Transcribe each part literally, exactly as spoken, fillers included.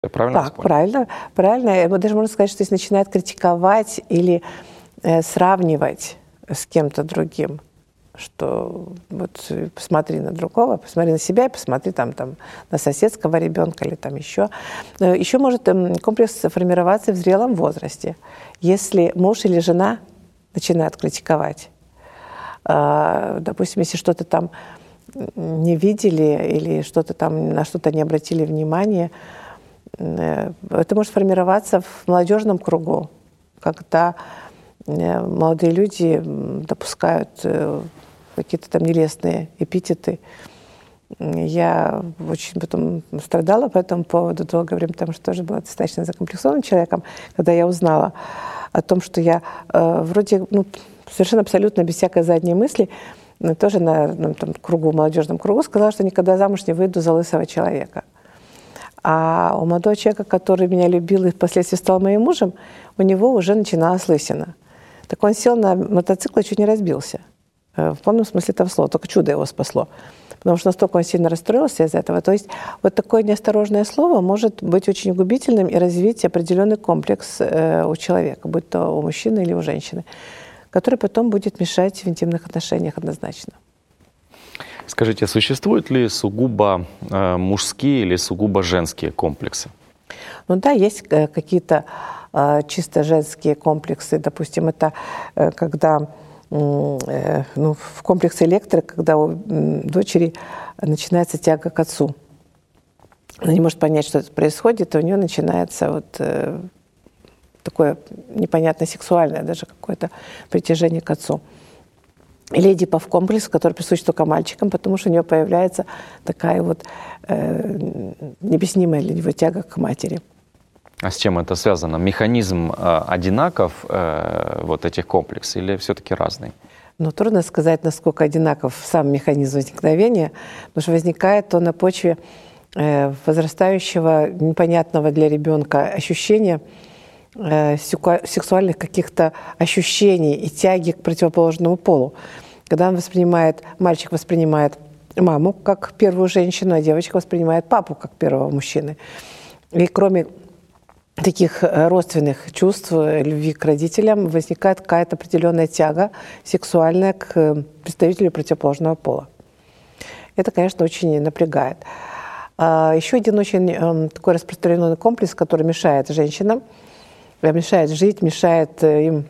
Я правильно Так, понял? правильно, правильно. Даже можно сказать, что если начинает критиковать или э, сравнивать с кем-то другим, что вот посмотри на другого, посмотри на себя и посмотри там, там, на соседского ребенка или там еще. Еще может комплекс формироваться в зрелом возрасте. Если муж или жена начинают критиковать, допустим, если что-то там не видели или что-то там, на что-то не обратили внимания, это может формироваться в молодежном кругу, когда молодые люди допускают какие-то там нелестные эпитеты. Я очень потом страдала по этому поводу долгое время, потому что тоже была достаточно закомплексованным человеком, когда я узнала о том, что я э, вроде ну, совершенно абсолютно без всякой задней мысли тоже на, на там, кругу, молодежном кругу сказала, что никогда замуж не выйду за лысого человека. А у молодого человека, который меня любил и впоследствии стал моим мужем, у него уже начиналась лысина. Так он сел на мотоцикл и чуть не разбился. В полном смысле этого слова. Только чудо его спасло. Потому что настолько он сильно расстроился из-за этого. То есть вот такое неосторожное слово может быть очень губительным и развить определенный комплекс э, у человека, будь то у мужчины или у женщины, который потом будет мешать в интимных отношениях однозначно. Скажите, существуют ли сугубо э, мужские или сугубо женские комплексы? Ну да, есть э, какие-то э, чисто женские комплексы. Допустим, это э, когда ну, в комплексе Электро, когда у дочери начинается тяга к отцу. Она не может понять, что это происходит, и у нее начинается вот э, такое непонятно сексуальное даже какое-то притяжение к отцу. Или Эдипов комплекс, который присущ только мальчикам, потому что у нее появляется такая вот э, необъяснимая для него тяга к матери. А с чем это связано? Механизм э, одинаков э, вот этих комплексов или все-таки разный? Ну, трудно сказать, насколько одинаков сам механизм возникновения, потому что возникает он на почве э, возрастающего, непонятного для ребенка ощущения, э, сексуальных каких-то ощущений и тяги к противоположному полу. Когда он воспринимает, мальчик воспринимает маму как первую женщину, а девочка воспринимает папу как первого мужчины. И кроме таких родственных чувств, любви к родителям, возникает какая-то определенная тяга сексуальная к представителю противоположного пола. Это, конечно, очень напрягает. Еще один очень такой распространенный комплекс, который мешает женщинам, мешает жить, мешает им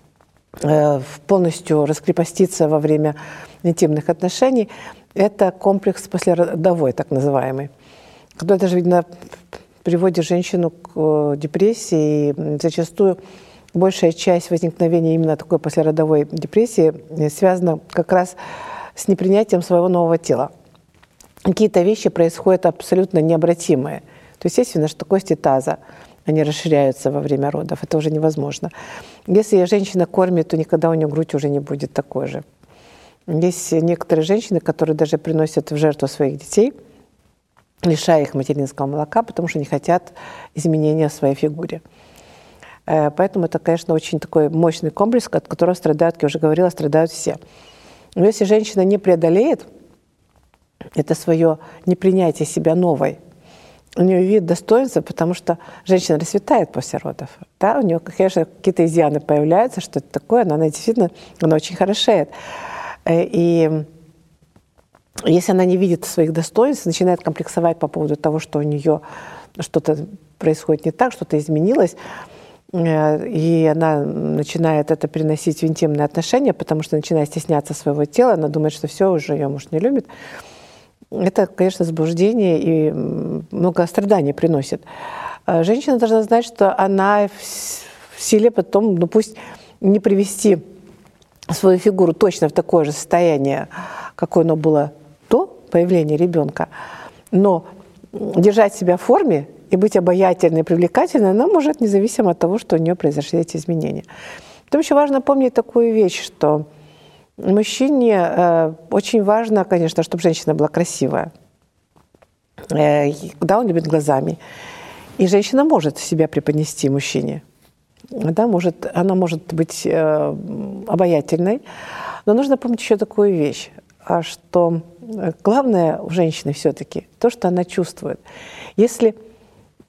полностью раскрепоститься во время интимных отношений, это комплекс послеродовой, так называемый. Когда даже видно приводит женщину к депрессии, и зачастую большая часть возникновения именно такой послеродовой депрессии связана как раз с непринятием своего нового тела. Какие-то вещи происходят абсолютно необратимые. То есть, естественно, что кости таза, они расширяются во время родов. Это уже невозможно. Если женщина кормит, то никогда у нее грудь уже не будет такой же. Есть некоторые женщины, которые даже приносят в жертву своих детей, лишая их материнского молока, потому что не хотят изменения в своей фигуре. Поэтому это, конечно, очень такой мощный комплекс, от которого страдают, как я уже говорила, страдают все. Но если женщина не преодолеет это свое непринятие себя новой, у нее вид достоинства, потому что женщина расцветает после родов. Да? У нее, конечно, какие-то изъяны появляются, что это такое, но она действительно она очень хорошеет. И если она не видит своих достоинств, начинает комплексовать по поводу того, что у нее что-то происходит не так, что-то изменилось, и она начинает это переносить в интимные отношения, потому что начинает стесняться своего тела, она думает, что все, уже ее муж не любит. Это, конечно, заблуждение и много страданий приносит. Женщина должна знать, что она в силе потом, ну пусть не привести свою фигуру точно в такое же состояние, какое оно было до появления ребенка, но держать себя в форме и быть обаятельной, привлекательной она может, независимо от того, что у нее произошли эти изменения. Потом еще важно помнить такую вещь, что мужчине э, очень важно, конечно, чтобы женщина была красивая. Э, да, он любит глазами. И женщина может себя преподнести мужчине. Да, может, она может быть э, обаятельной. Но нужно помнить еще такую вещь, что главное у женщины все-таки то, что она чувствует. Если